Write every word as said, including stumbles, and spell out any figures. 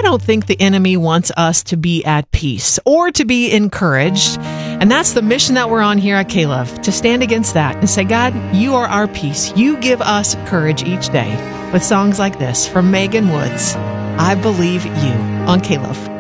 don't think the enemy wants us to be at peace or to be encouraged. And that's the mission that we're on here at K-Love, to stand against that and say, God, you are our peace. You give us courage each day with songs like this from Megan Woods, I Believe You, on K-Love.